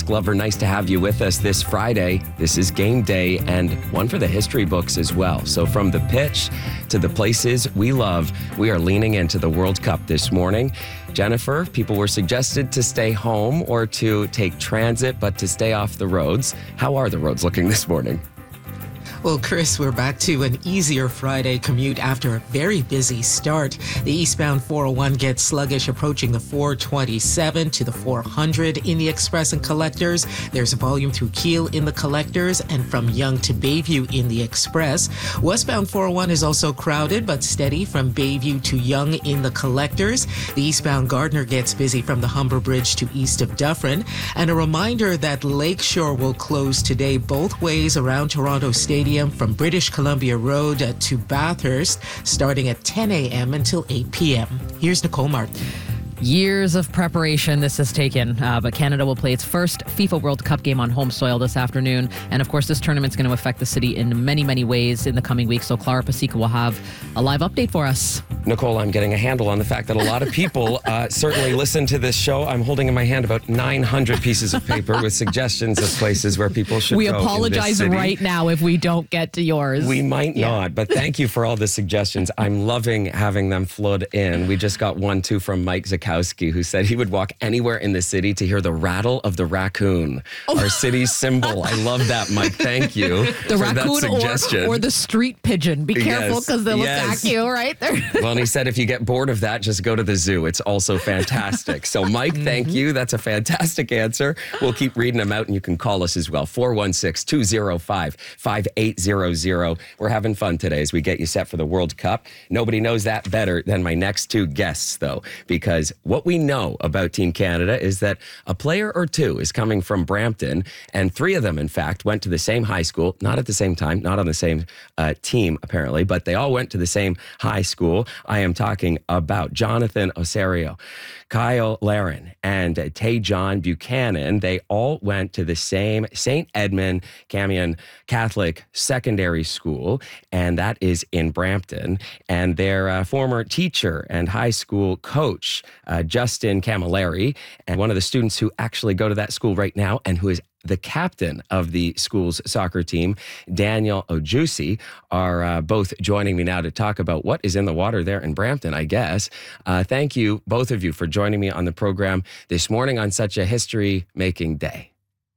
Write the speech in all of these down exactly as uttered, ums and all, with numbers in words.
Glover. Nice to have you with us this Friday. This is game day and one for the history books as well. So from the pitch to the places we love, we are leaning into the World Cup this morning. Jennifer, people were suggested to stay home or to take transit, but to stay off the roads. How are the roads looking this morning? Well, Chris, we're back to an easier Friday commute after a very busy start. The eastbound four oh one gets sluggish approaching the four twenty-seven to the four hundred in the Express and Collectors. There's a volume through Kiel in the Collectors and from Yonge to Bayview in the Express. Westbound four oh one is also crowded but steady from Bayview to Yonge in the Collectors. The eastbound Gardner gets busy from the Humber Bridge to east of Dufferin. And a reminder that Lakeshore will close today both ways around Toronto Stadium from British Columbia Road to Bathurst, starting at ten a.m. until eight p.m. Here's Nicole Martin. Years of preparation this has taken, uh, but Canada will play its first FIFA World Cup game on home soil this afternoon. And of course, this tournament's going to affect the city in many, many ways in the coming weeks. So Clara Pasika will have a live update for us. Nicole, I'm getting a handle on the fact that a lot of people uh, certainly listen to this show. I'm holding in my hand about nine hundred pieces of paper with suggestions of places where people should we go. We apologize right now if we don't get to yours. We might yeah. not, but thank you for all the suggestions. I'm loving having them flood in. We just got one, too, from Mike Zakowski, who said he would walk anywhere in the city to hear the rattle of the raccoon, oh. our city's symbol. I love that, Mike. Thank you the for raccoon that suggestion. Or, or the street pigeon. Be careful because yes. they'll yes. attack you, right? Well, and he said if you get bored of that, just go to the zoo. It's also fantastic. So, Mike, mm-hmm. thank you. That's a fantastic answer. We'll keep reading them out, and you can call us as well. four one six, two oh five, five eight zero zero. We're having fun today as we get you set for the World Cup. Nobody knows that better than my next two guests, though, because what we know about Team Canada is that a player or two is coming from Brampton, and three of them, in fact, went to the same high school, not at the same time, not on the same uh, team, apparently, but they all went to the same high school. I am talking about Jonathan Osorio, Kyle Larin, and uh, Tajon Buchanan. They all went to the same Saint Edmund Camion Catholic Secondary School, and that is in Brampton. And their uh, former teacher and high school coach, uh, Justin Camilleri, and one of the students who actually go to that school right now and who is the captain of the school's soccer team, Daniel Ojusi, are uh, both joining me now to talk about what is in the water there in Brampton, I guess. Uh, thank you, both of you, for joining me on the program this morning on such a history-making day.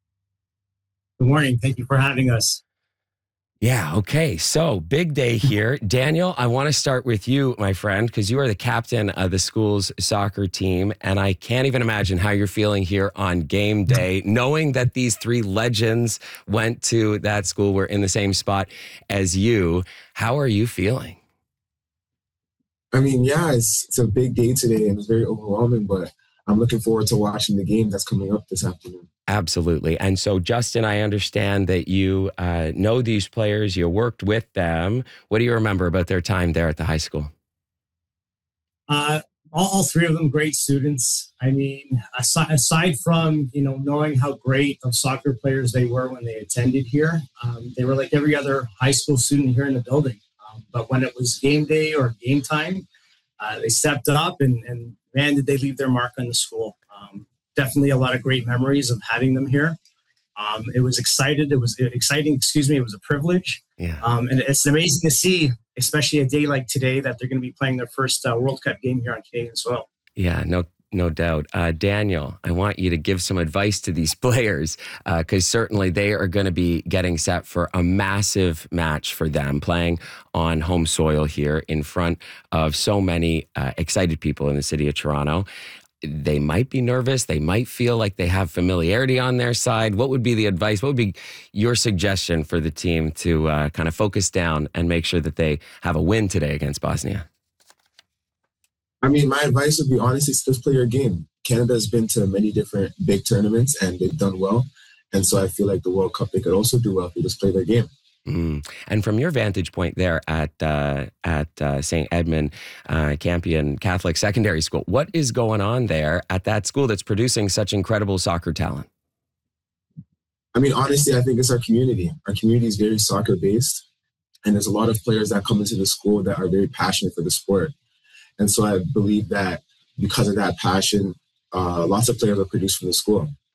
Good morning. Thank you for having us. Yeah, okay. So, big day here. Daniel, I want to start with you, my friend, because you are the captain of the school's soccer team, and I can't even imagine how you're feeling here on game day, knowing that these three legends went to that school, were in the same spot as you. How are you feeling? I mean, yeah, it's, it's a big day today, and it's very overwhelming, but I'm looking forward to watching the game that's coming up this afternoon. Absolutely. And so, Justin, I understand that you uh, know these players, you worked with them. What do you remember about their time there at the high school? Uh, all, all three of them great students. I mean, aside, aside from, you know, knowing how great of soccer players they were when they attended here, um, they were like every other high school student here in the building. Um, but when it was game day or game time, uh, they stepped up and, and man, did they leave their mark on the school. Um, Definitely a lot of great memories of having them here. Um, it was excited. It was exciting. Excuse me. It was a privilege. Yeah. Um, and it's amazing to see, especially a day like today, that they're going to be playing their first uh, World Cup game here on Canadian soil. Yeah, no, no doubt. Uh, Daniel, I want you to give some advice to these players because uh, certainly they are going to be getting set for a massive match for them, playing on home soil here in front of so many uh, excited people in the city of Toronto. They might be nervous. They might feel like they have familiarity on their side. What would be the advice? What would be your suggestion for the team to uh, kind of focus down and make sure that they have a win today against Bosnia? I mean, my advice would be, honestly, just play your game. Canada has been to many different big tournaments and they've done well. And so I feel like the World Cup, they could also do well if they just play their game. Mm. And from your vantage point there at uh, at uh, Saint Edmund uh, Campion Catholic Secondary School, what is going on there at that school that's producing such incredible soccer talent? I mean, honestly, I think it's our community. Our community is very soccer-based, and there's a lot of players that come into the school that are very passionate for the sport. And so I believe that because of that passion, uh, lots of players are produced from the school.